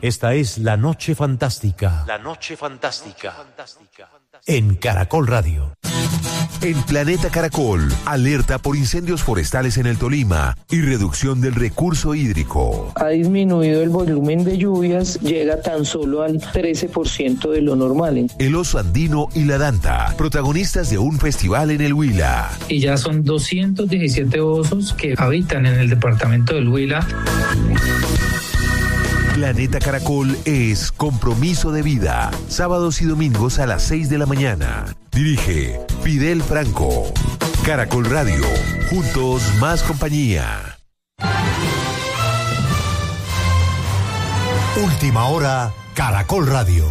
Esta es La Noche Fantástica. La Noche Fantástica. En Caracol Radio. En Planeta Caracol, alerta por incendios forestales en el Tolima y reducción del recurso hídrico. Ha disminuido el volumen de lluvias, llega tan solo al 13% de lo normal. El oso andino y la danta, protagonistas de un festival en el Huila. Y ya son 217 osos que habitan en el departamento del Huila. Planeta Caracol es compromiso de vida. Sábados y domingos a las 6 de la mañana. Dirige Fidel Franco. Caracol Radio. Juntos más compañía. Última hora, Caracol Radio.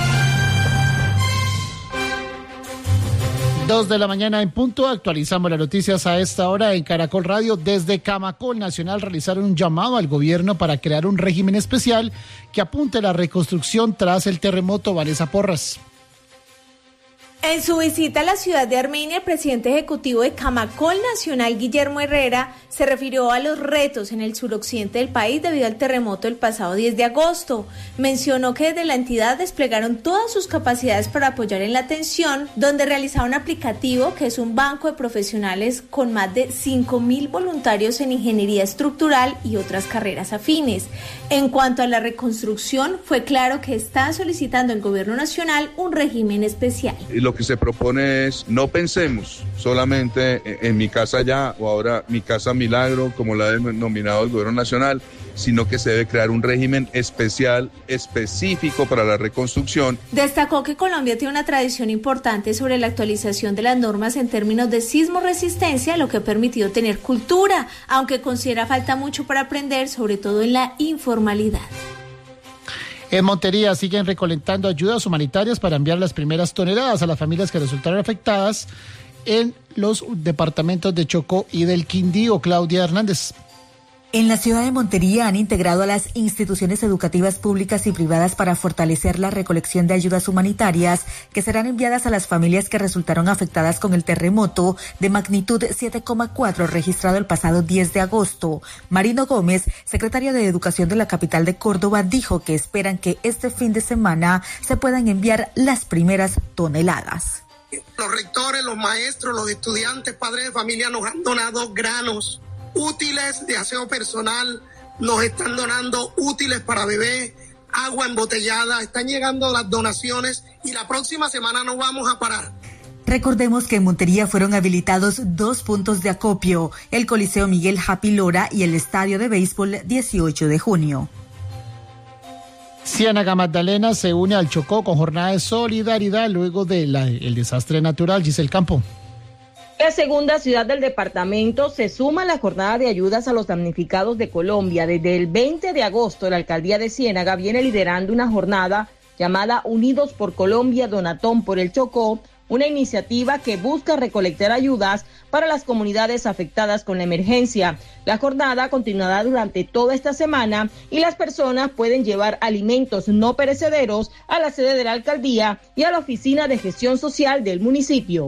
2 de la mañana en punto, actualizamos las noticias a esta hora en Caracol Radio. Desde Camacol Nacional realizaron un llamado al gobierno para crear un régimen especial que apunte a la reconstrucción tras el terremoto. Vanessa Porras. En su visita a la ciudad de Armenia, el presidente ejecutivo de Camacol Nacional, Guillermo Herrera, se refirió a los retos en el suroccidente del país debido al terremoto del pasado 10 de agosto. Mencionó que desde la entidad desplegaron todas sus capacidades para apoyar en la atención, donde realizaron un aplicativo que es un banco de profesionales con más de 5.000 voluntarios en ingeniería estructural y otras carreras afines. En cuanto a la reconstrucción, fue claro que están solicitando al gobierno nacional un régimen especial. Lo que se propone es, no pensemos solamente en mi casa ya o ahora mi casa milagro, como la ha denominado el gobierno nacional, sino que se debe crear un régimen especial, específico para la reconstrucción. Destacó que Colombia tiene una tradición importante sobre la actualización de las normas en términos de sismo resistencia, lo que ha permitido tener cultura, aunque considera falta mucho para aprender, sobre todo en la informalidad. En Montería siguen recolectando ayudas humanitarias para enviar las primeras toneladas a las familias que resultaron afectadas en los departamentos de Chocó y del Quindío. Claudia Hernández. En la ciudad de Montería han integrado a las instituciones educativas públicas y privadas para fortalecer la recolección de ayudas humanitarias que serán enviadas a las familias que resultaron afectadas con el terremoto de magnitud 7,4 registrado el pasado 10 de agosto. Marino Gómez, secretaria de Educación de la capital de Córdoba, dijo que esperan que este fin de semana se puedan enviar las primeras toneladas. Los rectores, los maestros, los estudiantes, padres de familia nos han donado granos, útiles de aseo personal, nos están donando útiles para bebé, agua embotellada, están llegando las donaciones y la próxima semana no vamos a parar. Recordemos que en Montería fueron habilitados 2 puntos de acopio, el Coliseo Miguel Happy Lora y el Estadio de Béisbol 18 de junio. Ciénaga Magdalena se une al Chocó con jornada de solidaridad luego del desastre natural. Giselle Campo. La segunda ciudad del departamento se suma a la jornada de ayudas a los damnificados de Colombia. Desde el 20 de agosto, la alcaldía de Ciénaga viene liderando una jornada llamada Unidos por Colombia, Donatón por el Chocó, una iniciativa que busca recolectar ayudas para las comunidades afectadas con la emergencia. La jornada continuará durante toda esta semana y las personas pueden llevar alimentos no perecederos a la sede de la alcaldía y a la oficina de gestión social del municipio.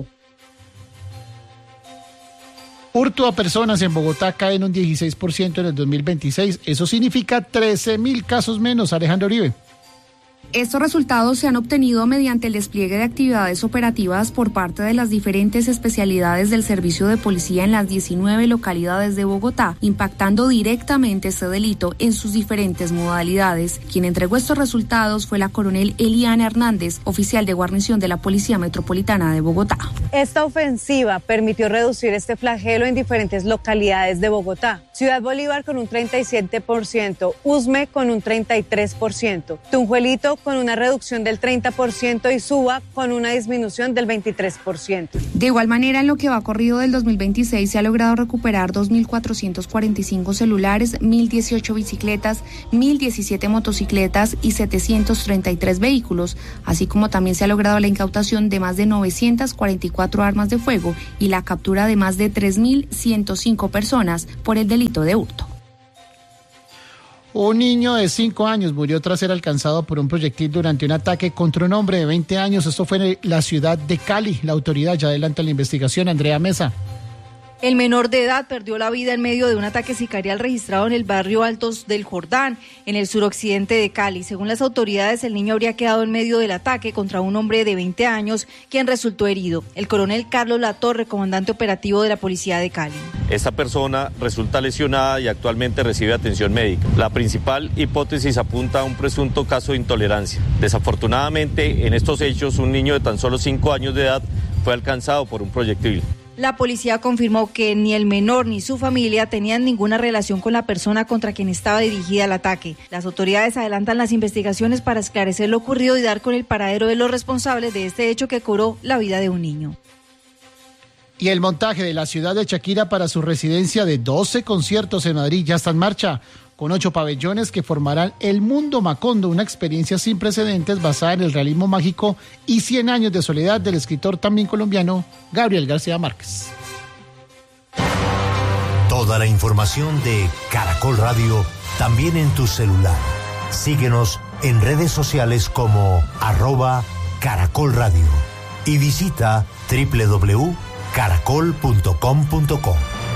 Hurto a personas en Bogotá cae en un 16% en el 2026. Eso significa 13.000 casos menos. Alejandro Uribe. Estos resultados se han obtenido mediante el despliegue de actividades operativas por parte de las diferentes especialidades del servicio de policía en las 19 localidades de Bogotá, impactando directamente este delito en sus diferentes modalidades. Quien entregó estos resultados fue la coronel Eliana Hernández, oficial de guarnición de la Policía Metropolitana de Bogotá. Esta ofensiva permitió reducir este flagelo en diferentes localidades de Bogotá. Ciudad Bolívar con un 37%, Usme con un 33%, Tunjuelito con una reducción del 30% y Suba con una disminución del 23%. De igual manera, en lo que va corrido del 2026 se ha logrado recuperar 2.445 celulares, 1.018 bicicletas, 1.017 motocicletas y 733 vehículos, así como también se ha logrado la incautación de más de 944 armas de fuego y la captura de más de 3.105 personas por el delito de hurto. Un niño de 5 años murió tras ser alcanzado por un proyectil durante un ataque contra un hombre de 20 años. Esto fue en la ciudad de Cali. La autoridad ya adelanta la investigación. Andrea Mesa. El menor de edad perdió la vida en medio de un ataque sicarial registrado en el barrio Altos del Jordán, en el suroccidente de Cali. Según las autoridades, el niño habría quedado en medio del ataque contra un hombre de 20 años, quien resultó herido. El coronel Carlos Latorre, comandante operativo de la Policía de Cali. Esta persona resulta lesionada y actualmente recibe atención médica. La principal hipótesis apunta a un presunto caso de intolerancia. Desafortunadamente, en estos hechos, un niño de tan solo 5 años de edad fue alcanzado por un proyectil. La policía confirmó que ni el menor ni su familia tenían ninguna relación con la persona contra quien estaba dirigida el ataque. Las autoridades adelantan las investigaciones para esclarecer lo ocurrido y dar con el paradero de los responsables de este hecho que cobró la vida de un niño. Y el montaje de la ciudad de Shakira para su residencia de 12 conciertos en Madrid ya está en marcha, con 8 pabellones que formarán el Mundo Macondo, una experiencia sin precedentes basada en el realismo mágico y 100 años de soledad del escritor también colombiano Gabriel García Márquez. Toda la información de Caracol Radio también en tu celular. Síguenos en redes sociales como @Caracol Radio y visita www.caracol.com.co.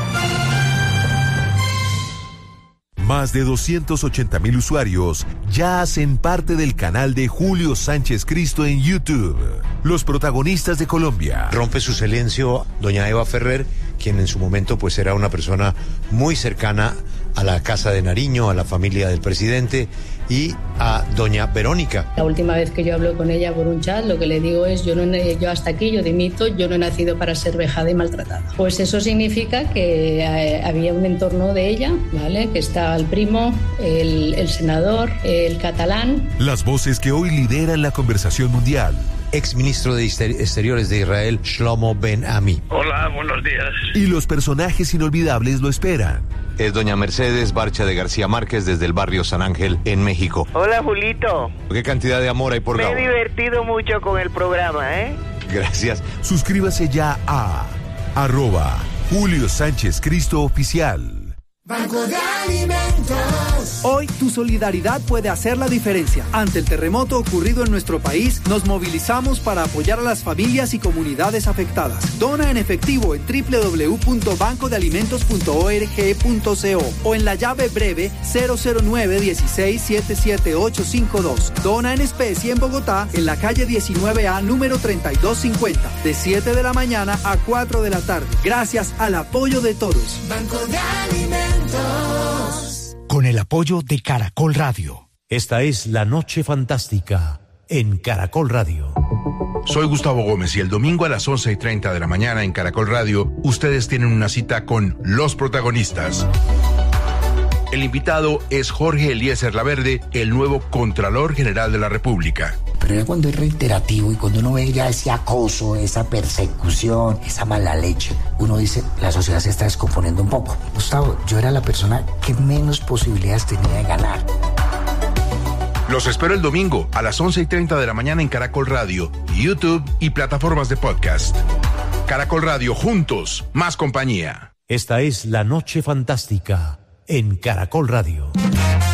Más de 280,000 usuarios ya hacen parte del canal de Julio Sánchez Cristo en YouTube. Los protagonistas de Colombia. Rompe su silencio doña Eva Ferrer, quien en su momento pues era una persona muy cercana a la Casa de Nariño, a la familia del presidente y a doña Verónica. La última vez que yo hablo con ella por un chat, lo que le digo es yo hasta aquí, yo dimito, yo no he nacido para ser vejada y maltratada. Pues eso significa que había un entorno de ella, ¿vale? Que está el primo, el senador, el catalán. Las voces que hoy lideran la conversación mundial. Exministro de Exteriores de Israel, Shlomo Ben-Ami. Hola, buenos días. Y los personajes inolvidables lo esperan. Es doña Mercedes Barcha de García Márquez desde el barrio San Ángel en México. Hola, Julito. ¿Qué cantidad de amor hay por Gabo? Me he divertido mucho con el programa, ¿eh? Gracias. Suscríbase ya a @Julio Sánchez Cristo Oficial. Banco de Alimentos. Hoy tu solidaridad puede hacer la diferencia. Ante el terremoto ocurrido en nuestro país, nos movilizamos para apoyar a las familias y comunidades afectadas. Dona en efectivo en www.bancodealimentos.org.co o en la llave breve 009-16-77852. Dona en especie en Bogotá, en la calle 19A, número 3250, de 7 de la mañana a 4 de la tarde. Gracias al apoyo de todos. Banco de Alimentos. Con el apoyo de Caracol Radio. Esta es La Noche Fantástica en Caracol Radio. Soy Gustavo Gómez y el domingo a las 11:30 de la mañana en Caracol Radio, ustedes tienen una cita con los protagonistas. El invitado es Jorge Eliezer Laverde, el nuevo Contralor General de la República. Pero ya cuando es reiterativo y cuando uno ve ya ese acoso, esa persecución, esa mala leche, uno dice, la sociedad se está descomponiendo un poco. Gustavo, yo era la persona que menos posibilidades tenía de ganar. Los espero el domingo a las 11:30 de la mañana en Caracol Radio, YouTube y plataformas de podcast. Caracol Radio, juntos, más compañía. Esta es La Noche Fantástica en Caracol Radio.